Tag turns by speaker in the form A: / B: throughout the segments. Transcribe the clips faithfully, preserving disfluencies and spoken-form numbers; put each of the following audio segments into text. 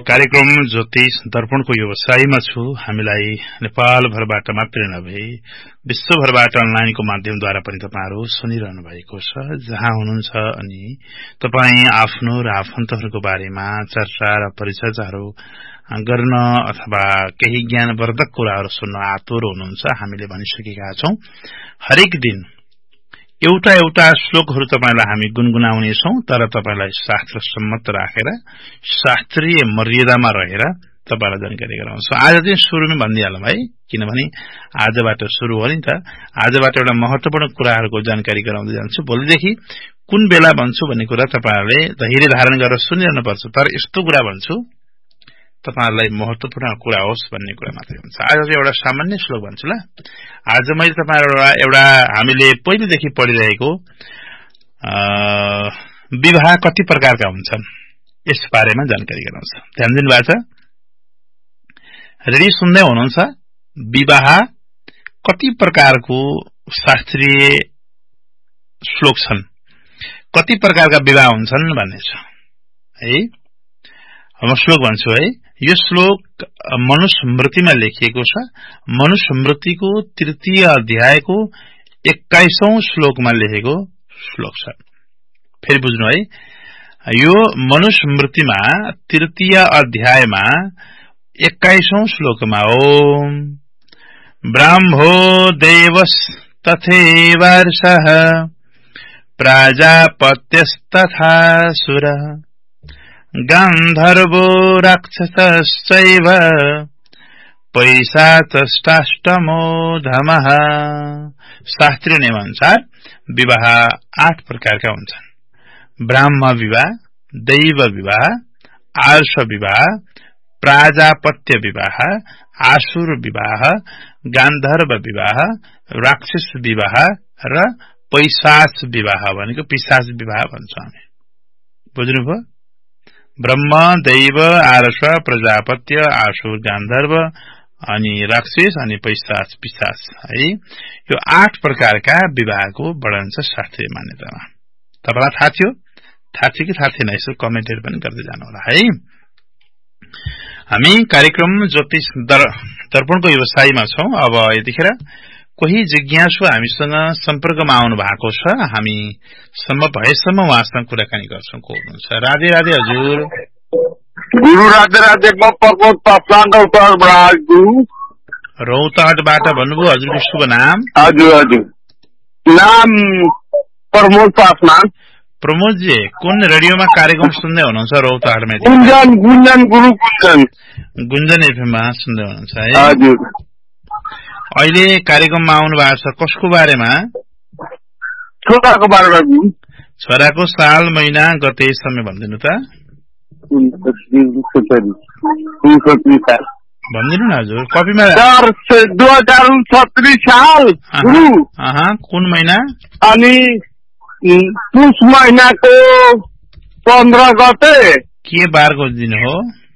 A: कार्यक्रम ज्योतिष दर्पणको व्यवसायमा छु। हामीलाई नेपालभरबाट मात्रै नभई विश्वभरबाट अनलाइनको माध्यमद्वारा पनि तपाईहरु सुनिरहनु भएको छ। जहाँ हुनुहुन्छ अनि तपाई आफ्नो र आफन्तहरुको बारेमा चर्चा र परिचर्चाहरु गर्न अथवा केही ज्ञानवर्धक कुराहरु सुन्न आतुर हुनुहुन्छ। हामीले भनिसकेका छौं हरेक दिन एउटा एउटा श्लोकहरु तपाईलाई हामी गुनगुनाउने छौं, तर तपाईलाई शास्त्र सम्मत राखेर शास्त्रीय मर्यादामा रहेर तपाईलाई जानकारी गराउँछौं। आज चाहिँ सुरुमै भनिदिहालौं है, किनभने आजबाट सुरु हो नि त। आजबाट एउटा महत्त्वपूर्ण कुराहरुको जानकारी गराउँदै जान्छु। भोलिदेखि कुन बेला भन्छु भन्ने कुरा तपाईहरुले धैर्य धारण गरेर सुनिरहनु पर्छ। तर यस्तो कुरा भन्छु तपाईहरुलाई महत्त्वपूर्ण कुरा होस् भन्ने कुरा मात्रै हुन्छ। आज चाहिँ एउटा सामान्य श्लोक भन्छु ल। आज मैले तपाईहरुलाई एउटा हामीले पहिलेदेखि पढिरहेको विवाह कति प्रकारका हुन्छन् यस बारेमा जानकारी गराउँछ। ध्यान दिनुभएको छ? रेडी सुन्दै हुनुहुन्छ? विवाह कति प्रकारको शास्त्रीय श्लोक छन्, कति प्रकारका विवाह हुन्छन् भन्ने छ है। म श्लोक भन्छु है। यो श्लोक मनुस्मृतिमा लेखिएको छ। मनुस्मृतिको तृतीय अध्यायको एक्काइसौं श्लोकमा लेखेको श्लोक छ। फेरि बुझ्नु है, यो मनुस्मृतिमा तृतीय अध्यायमा एक्काइसौं श्लोकमा ओम ब्रह्मो देवस् तथैवर्षः प्राजापत्यस्तथा सुरः गन्धर्वो राक्षसश्चैव पैशाचष्टाष्टमो धमः। शास्त्रीय नियमानुसार विवाह आठ प्रकारका हुन्छन्। ब्राह्म विवाह, दैव विवाह, आर्ष विवाह, प्राजापत्य विवाह, आसुर विवाह, गान्धर्व विवाह, राक्षस विवाह र पैशाच विवाह भनेको पिशाच विवाह भन्छौं हामी। बुझ्नुभयो? ब्रह्म, दैव, आर्ष, प्रजापत्य, आसुर, गान्धर्व अनि राक्षस अनि पैशाच पिशाच है। यो आठ प्रकारका विवाहको वर्णन छ शास्त्रीय मान्यतामा। तपाईलाई थाहा थियो? थाहा थियो कि थाहा थिएन? यसो कमेन्टहरु पनि गर्दै जानु होला है। हामी कार्यक्रम ज्योतिष दर्पणको व्यवसायमा छौं। अब यतिखेर कोही जिज्ञासु हामीसँग सम्पर्कमा आउनु भएको छ। हामी सम्भव भएसम्म उहाँसँग कुराकानी गर्छौं। को हुनुहुन्छ? राधे राधे हजुर।
B: गुरु राधे राधे। म प्रमोद पासवान रौतहटबाट गुरु।
A: रौतहटबाट भन्नुभयो हजुरको शुभ नाम?
B: हजुर हजुर, नाम प्रमोद पासवान।
A: प्रमोद जी कुन रेडियोमा कार्यक्रम सुन्दै हुनुहुन्छ रौतहटमा?
B: गुन्जन गुन्जन गुरु गुन्जन
A: गुन्जन एफएममा सुन्दै हुनुहुन्छ है?
B: हजुर।
A: अहिले कार्यक्रममा आउनु भएको छ कसको बारेमा?
B: छोराको बारेमा।
A: छोराको साल, महिना, गते समय भनिदिनु त। भनिदिनु न हजुर। कपीमा
B: दो हजार उनसत्तरी साल
A: कुन महिना?
B: अनि पुष महिनाको पन्ध्र गते।
A: के बारको दिन हो?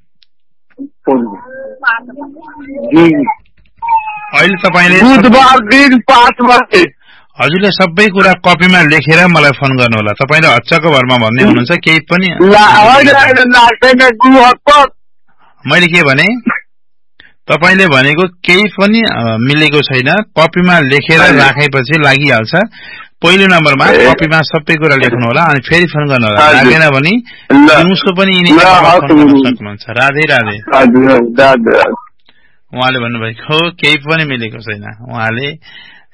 A: अहिले तपाईले
B: बुधबार दिन पाँच बजे।
A: हजुरले सबै कुरा कपीमा लेखेर मलाई फोन गर्नु होला। तपाईले हच्चको भरमा भन्दै हुनुहुन्छ केही पनि? मैले के भने? तपाईले भनेको केही पनि मिलेको छैन। कपीमा लेखेर राखेपछि लागिहाल्छ। पहिलो नम्बरमा कपीमा सबै कुरा लेख्नु होला अनि फेरि फोन गर्नु होला। लागेन भने दिउँसो पनि सक्नुहुन्छ। राधे राधे। उहाँले भन्नुभएको केही पनि मिलेको छैन। उहाँले